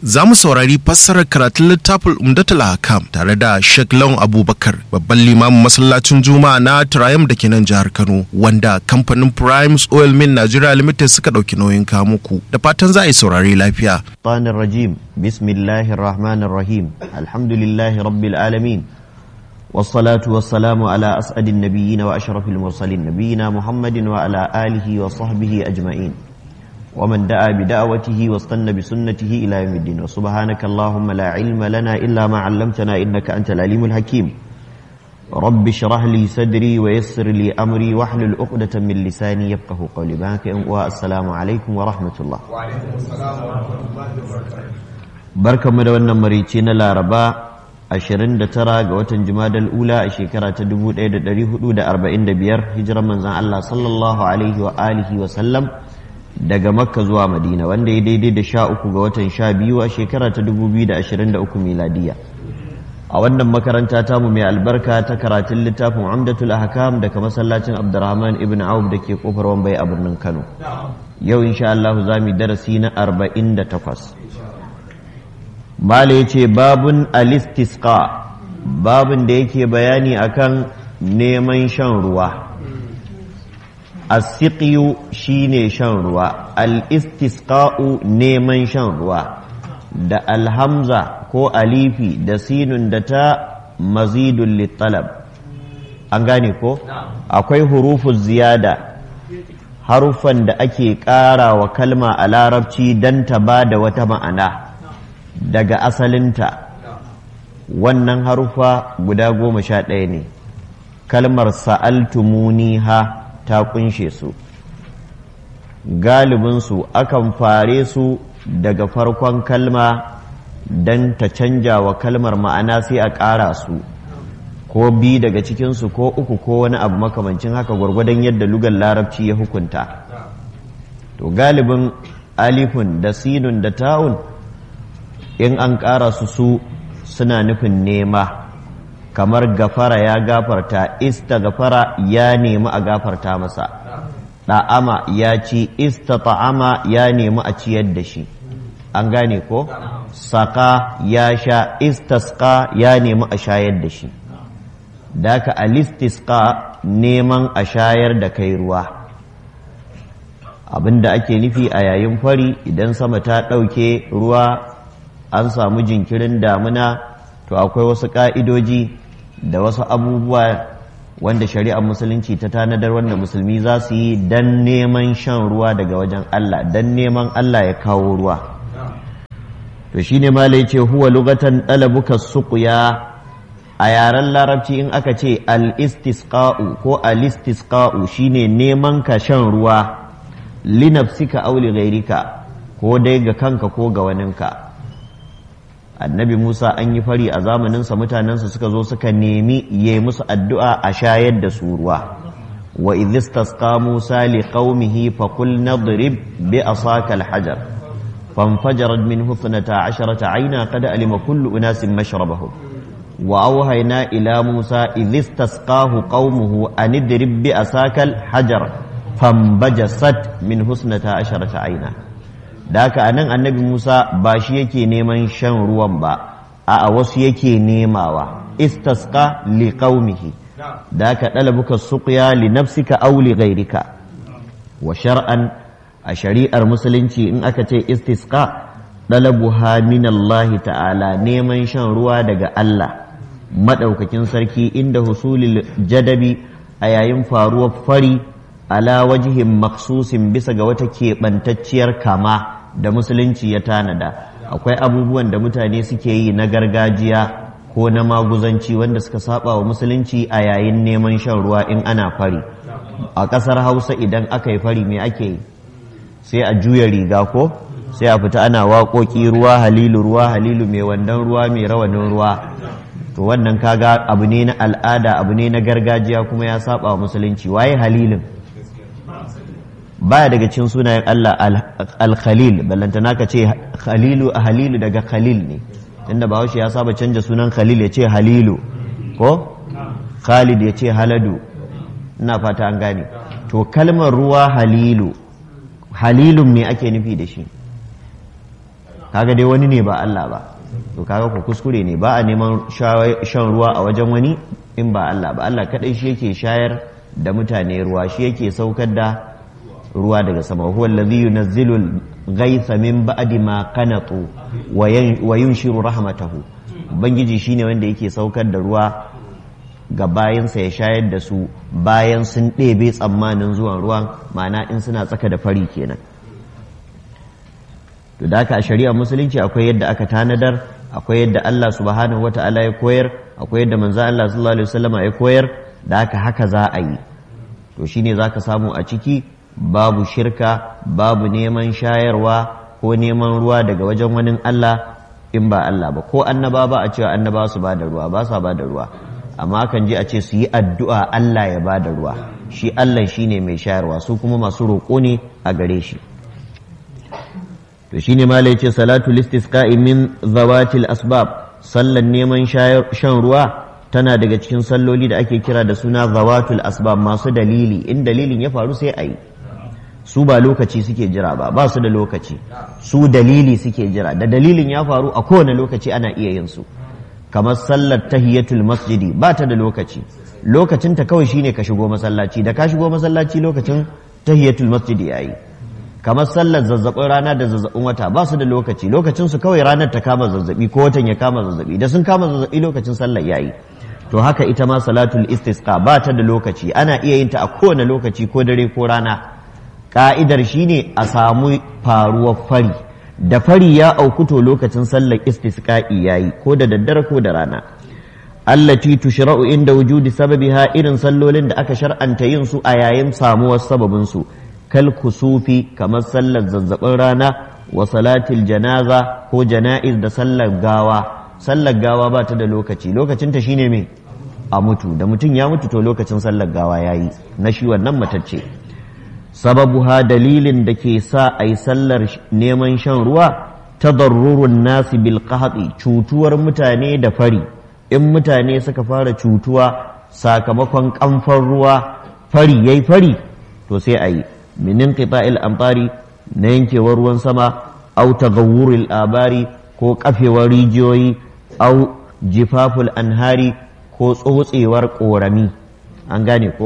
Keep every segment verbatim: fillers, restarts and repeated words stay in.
za mu saurari fassarar karatun littafin Umdatul Ahkam tare da Sheikh Lawan Abubakar, babban limamin masallacin Juma'a na Triumph da ke nan jihar Kano, wanda kamfanin Primes Oil Mill Nigeria Limited suka ɗauki nauyin kawo muku. Da fatan za a yi saurari lafiya. Tanir Rajim, Bismillahir Rahmanir Rahim, Alhamdulillahi Rabbil Alamin. والصلاة والسلام على أسعد النبيين وأشرف المرسلين نبينا محمد وعلى آله وصحبه أجمعين ومن دعا بدعوته واستنى بسنته إلى يوم الدين وسبحانك اللهم لا علم لنا إلا ما علمتنا إنك أنت العليم الحكيم رب اشرح لي صدري ويسر لي أمري واحلل عقدة من لساني يفقه قولي بارك والسلام عليكم ورحمة الله. وعليكم السلام ورحمة الله وبركاته. بركة مدونة مريتين العرباء ashirin da tara ga watan Jumadal Ula a shekara ta dubu ɗaya da ɗari hudu da arba'in da biyar hijiran manzan Allah sallallahu alaihi wa alihi wa sallam daga Makka zuwa Madina, wanda ya daidai da sha uku ga watan sha biyu a shekara ta dubu biyu da ashirin da uku miladiya. A wannan makaranta tamu mai albarka ta karatun littafin Umdatul Ahkam daga masallacin Abdurrahman ibn Auf da ke kofar Wambai a birnin Kano. Yau insha Allah za mu darasi na arba'in da takwas. Mala ya ce babun alistisqa, babun da yake bayani akan neman shan ruwa. As-siqyu shine shan ruwa, al-istisqa'u neman shan ruwa. Da alhamza ko alifi da sinun da ta mazidun littalab. An gane ko? Akwai hurufu ziyada, harufan da ake ƙara wa kalma a larabci don ta ba da wata ma'ana daga asalinta. Wannan harufa guda goma sha ɗaya ne. Kalmar sa'altumuni ha ta kunshe su, galibinsu akan fare su daga farkon kalma don ta canja wa kalmar ma'ana sai a ƙara su, ko bi daga cikinsu ko uku ko wani abu makamancin haka gwargwadon yadda lugar larabci ya hukunta. To galibin alifun da sinun da ta'un in an ƙara su su suna nufin nema, kamar gafara ya gafarta, ista gafara ya nemi a gafarta masa, ɗa'ama ya ci, ista ta'ama ya nemi a ciyar da shi. An gane ko? Saka ya sha, istasqa ya nemi a shayar da shi. Daka alistisqa neman a shayar da kai ruwa. Abinda ake nufi a yayin fari, idan sama ta ɗauke ruwa an samu jinkirin damuna, to akwai wasu ƙa'idoji da wasu abubuwa wanda shari'ar musulunci ta tanadar wanda musulmi za su yi don neman shan ruwa daga wajen Allah, don neman Allah ya kawo ruwa. To shi ne ma ce huwa lugatan ɗalabuka suƙuya. A yaren larabci in aka ce al-istisqa'u ko al-istisqa'u shine neman ka shan ruwa, linafsika aw li ghayrika, ko dai ga kanka ko ga waninka. Annabi Musa an yi fari a zamaninsa, mutanensa suka zo suka nemi yi musu addu'a a shayar da su ruwa. Wa idh istasqa Musa li qaumihi fa qul nadrib bi asaka al-hajar fanfajarat minhu ithnata asharata ayna qad alima kullu unasin mashrabahum wa awhayna ila Musa idh istasqahu qaumuhu an idrib bi asaka al-hajar fanbajasat minhu ithnata asharata ayna. Da haka anan annabi Musa ba shi yake neman shan ruwan ba, a wasu yake nemawa. Istasqa li qaumihi, da haka dalabuka suqya li nafsika aw li ghayrika. Wa shar'an, a shari'ar musulunci in aka ce istisqa, dalabuha min Allah ta'ala, neman shan ruwa daga Allah madaukakin sarki, inda husulil jadabi, a yayin faruwar fari, ala wajihin maksusin bisa ga wata keɓantacciyar kama da musulunci ya tanada. Akwai abubuwan da mutane suke yi na gargajiya ko na maguzanci wanda suka saba wa musulunci a yayin neman shan ruwa in ana fari. A ƙasar Hausa idan aka yi fari me ake yi? Sai a juya riga ko? Sai a fita ana waƙoƙi ruwa halilu ruwa halilu, mai wandan ruwa mai rawanin ruwa. To wannan kaga abu ne na al'ada, abu ne na gargajiya, kuma ya saba wa musulunci. Waye halilin? Baya daga cikin sunayen Allah al-Khalil, ballantana ka ce Khalilu, a Halilu daga Khalil ne, inda Bahaushe ya saba canja sunan Khalil ya ce Halilu, ko Khalid ya ce Haladu. Ina fata an gane. To kalmar ruwa Halilu, Halilun me ake nufi da shi? kaga dai wani ne ba Allah ba, to kaga ku kuskure ne, ba a neman shan ruwa a wajen wani in ba Allah ba. Allah kadai shi yake shayar da mutane ruwa, shi yake saukar da ruwa daga sama. huwa allazi yunazzilu al-ghaytha min ba'di ma qanatu wa yunshiru rahmatahu. ubangiji shine wanda yake saukar da ruwa ga bayansa ya shayar da su bayan sun ɗebe tsammanin zuwan ruwan, ma'ana in suna tsaka da fari kenan. to da haka a shari'ar musulunci akwai yadda aka tanadar, akwai yadda Allah subhanahu wata'ala ya koyar, akwai yadda manzo Allah sallallahu alaihi wasallam ya koyar, da haka haka za a yi. to shine zaka samu a ciki babu shirka, babu neman shayarwa ko neman ruwa daga wajen wani Allah in ba Allah ba. ko annaba ba a cewa annaba su ba da ruwa, ba sa ba da ruwa, amma kan ji a ce su yi addu'a Allah ya ba da ruwa. shi Allah shine mai shayarwa, su kuma masu roƙo ne a gare shi. to shine ma yace salatul istisqa'i min zawatil asbab, sallan neman shan ruwa tana daga cikin salloli da ake kira da suna zawatul asbab, masu dalili. in dalilin ya faru sai ayi. su ba lokaci suke jira ba, ba su da lokaci, su dalili suke jira. da dalilin ya faru a kowane lokaci ana iya yin su. kamar sallar tahiyatul masjidi ba ta da lokaci, lokacinta kawai shine ka shigo masallaci, da ka shigo masallaci lokacin tahiyatul masjidi yayi. kamar sallar zazzabin rana da zazzabin wata ba su da lokaci, lokacin su kawai ranar ta kama zazzabi ko watan ya kama zazzabi, da sun kama zazzabi lokacin sallar yayi. to haka ita ma salatul istisqa ba ta da lokaci, ana iya yin ta a kowane lokaci, ko dare ko rana. ka'idar shine a samu faruwar fari, da fari ya auku to lokacin sallar istisqa'i yayi, ko da daddare ko da rana. allati tushra'u inda wujudi sababiha, irin sallolin da aka shar'anta yin su a yayin samuwar sababin su. kal kusufi, kamar sallar zazzabin rana, wa salatil janaza ko jana'iz, da sallar gawa. sallar gawa ba ta da lokaci, lokacinta shine me a mutu, da mutum ya mutu to lokacin sallar gawa yayi, na shi wannan matacce. sababuha, dalilin da ke sa a yi sallar neman shan ruwa, tadarrurun nasi bil qahati, cutuwar mutane da fari. in mutane suka fara cutuwa sakamakon kamfan ruwa, fari yayi fari, to sai a yi min inqita'il amtari, na yankewar ruwan sama, au taghawwuril abari, ko kafewar rijiyoyi, au jifaful anhari, ko tsotsewar korami. an gane ko?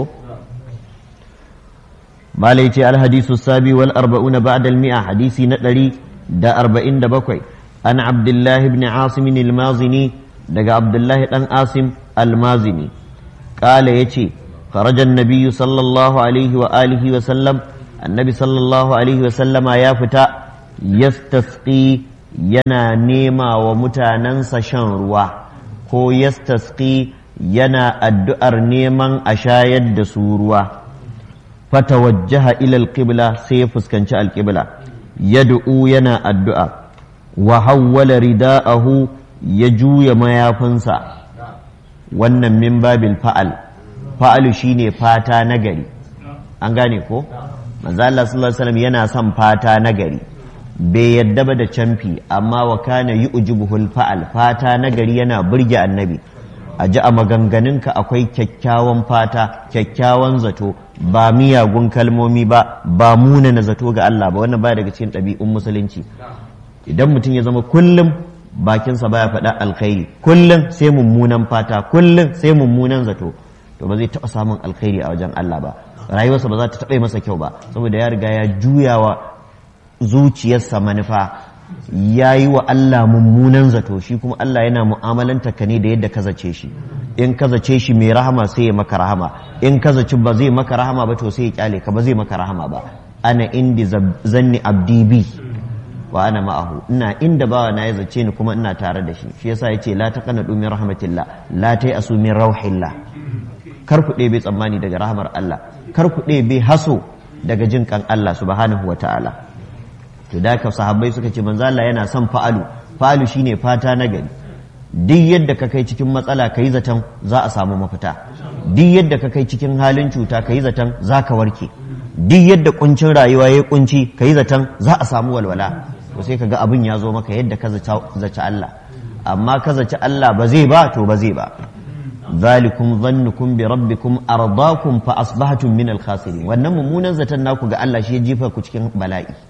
malai ce alhadisu sabi wal arba'una ba'da al-mi'a, hadisi na ɗari da arba'in da bakwai. an abdullahi ibn asim al-mazini, daga abdullahi dan asim al-mazini, kala yace kharaja an-nabiy sallallahu alaihi wa alihi wa sallam, annabi sallallahu alaihi wa sallama ya fita, yastasqi, yana nema wa mutanansa shan ruwa, ko yastasqi, yana addu'ar neman a shayar da su ruwa. fatawajjaha ila alqibla, sai ya fuskanci alqibla, yad'u, yana addu'a. wa hawwala rida'ahu, ya juya mayafinsa. wannan min babil fa'al, fa'alu shine fata nagari. an gane ko? manzo Allah sallallahu alaihi wasallam yana son fata nagari, bai yadda ba da camfi, amma wa kana yu'jibuhul fa'al, fata nagari yana burge annabi. a ji a maganganunka akwai kyakkyawan fata, kyakkyawan zato, ba miyagun kalmomi ba, ba munana zato ga Allah ba. wannan baya daga cikin ɗabi'un musulunci. idan mutum ya zama kullum bakinsa baya faɗa alkhairi, kullum sai mummunan fata, kullum sai mummunan zato, to ba zai taɓa samun alkhairi a wajen Allah ba, rayuwarsa ba za ta taɓa masa kyau ba, saboda ya riga ya juyawa zuciyarsa manufa, ya yi wa Allah mummunan zato. shi kuma Allah yana mu'amalanta ka ne da yadda ka zace shi. in ka zace shi mai rahama sai ya maka rahama, in ka zaci ba zai maka rahama ba to sai ya kyale ka, ba zai maka rahama ba. ana indi zanni abdi bi wa ana ma'ahu, ina inda bawa na ya zace ni kuma ina tare da shi. shi yasa yace la taqnatu min rahmatillah, la ta'asu min rauhillah. kar ku ɗebe tsammani daga rahmar Allah, kar ku ɗebe haso daga jin kan Allah subhanahu wata'ala. to da ka sahabbai suka ce manzo Allah yana son fa'alu, fa'alu shine fata na gari. duk yadda ka kai cikin matsala kai zaton za a samu mafita, duk yadda ka kai cikin halin cuta kai zaton za ka warke, duk yadda kuncin rayuwa ya kunci kai zaton za a samu walwala. to sai kaga abin ya zo maka yadda ka zaci Allah, amma ka zaci Allah ba zai ba, to ba zai ba. zalikum dhannukum bi rabbikum ardaakum fa asbahtum min al-khasirin. wannan mummunan zaton naku ga Allah shi ya jefa ku cikin bala'i,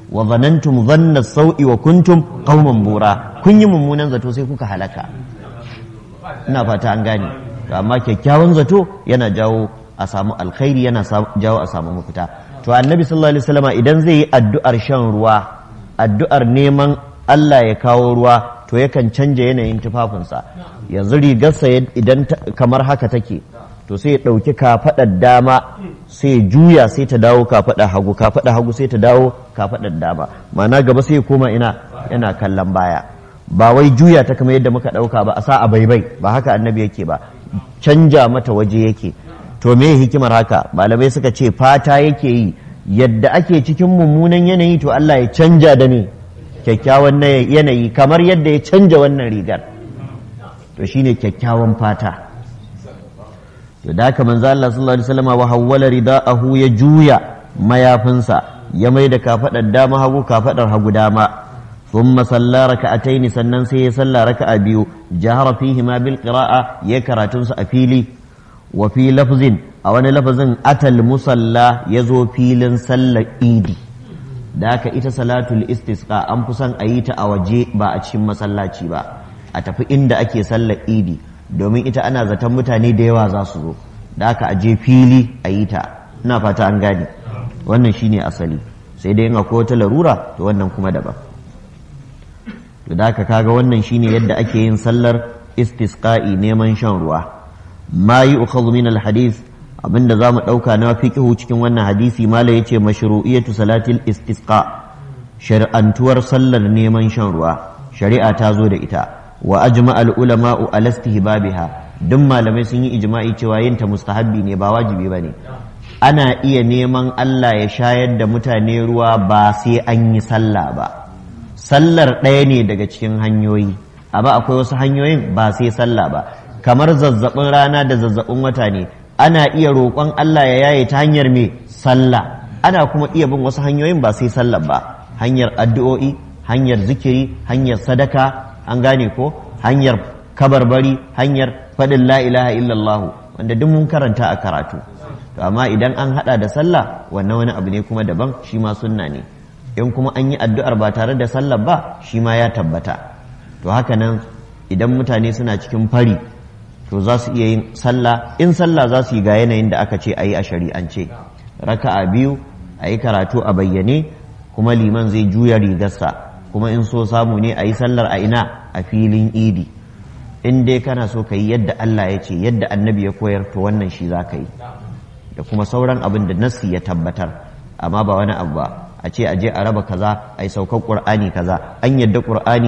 wa zanantum dhanna sau'i wa kuntum qauman bura kun yi mummunan zato sai kuka halaka ina fata an gane to amma kyakkyawan zato yana jawo a samu alkhairi yana jawo a samu mafita to annabi sallallahu alaihi wasallam idan zai yi addu'ar shan ruwa addu'ar neman Allah ya kawo ruwa to yakan canja yanayin tufafinsa yanzu rigarsa idan kamar haka take to sai ya ɗauki kafaɗar dama sai ya juya sai ta dawo kafaɗar hagu kafaɗar hagu sai ta dawo kafaɗar dama ma'ana gaba sai ya koma ina yana kallon baya ba wai juya ta kamar yadda muka ɗauka ba a sa a baibai ba haka annabi yake ba canja mata waje yake to me hikimar haka malamai suka ce fata yake yi yadda ake cikin mummunan yanayi to Allah ya canja da ne kyakkyawan yanayi kamar yadda ya canja wannan rigar to shine kyakkyawan fata to da haka manzo Allah sallallahu alaihi wasallam wa hawwala ridaahu ya juya mayafinsa ya mai da kafadar dama hagu kafadar hagu dama thumma salla raka'ataini sannan sai ya salla raka'a biyu jahara fihi ma bil qira'a ya karatun sa a fili wa fi lafzin a wani lafazin atal musalla yazo filin sallar idi da haka ita salatul istisqa an fi son a yi ta a waje ba a cikin masallaci ba a tafi inda ake sallar idi domin ita ana zaton mutane da yawa za su zo da haka a je fili a yi ta ina fata an gane wannan shine asali sai dai in akwai wata larura to wannan kuma daban to da haka kaga wannan shine yadda ake yin sallar istisqa'i neman shan ruwa ma yu'khadhu min al-hadith abinda zamu dauka na fiqhu cikin wannan hadisi mala yace mashru'iyatu salatil istisqa shar'antuwar sallar neman shan ruwa shari'a ta zo da ita wa ajma al ulama'u ala istihbabiha duk malamai sun yi ijma'i cewa yin ta mustahabbi ne ba wajibi bane ana iya neman Allah ya shayar da mutane ruwa ba sai an yi sallah ba sallar ɗaya ne daga cikin hanyoyi amma akwai wasu hanyoyin ba sai sallah ba kamar zazzabin rana da zazzabin wata ne ana iya roƙon Allah ya yaye ta hanyar me sallah ana kuma iya bin wasu hanyoyin ba sai sallah ba hanyar addu'o'i hanyar zikiri hanyar sadaka an gane ko hanyar kabarbari hanyar faɗin la ilaha illallah wanda duk mun karanta a karatu to amma idan an hada da sallah wannan wani abu ne kuma daban shi ma sunna ne in kuma an yi addu'ar ba tare da sallah ba shi ma ya tabbata to haka nan idan mutane suna cikin fari to za su iya yin sallah in sallah za su yi ga yanayin da aka ce a yi a shari'ance raka'a biyu a yi karatu a bayyane kuma liman zai juya rigarsa kuma in so samu ne a yi sallar a ina a filin idi in dai kana so ka yi yadda Allah ya ce yadda annabi ya koyar to wannan shi za ka yi da kuma sauran abin da nassi ya tabbatar amma ba wani abu ba a ce a je a raba kaza a yi saukar ƙur'ani kaza an yadda ƙur'ani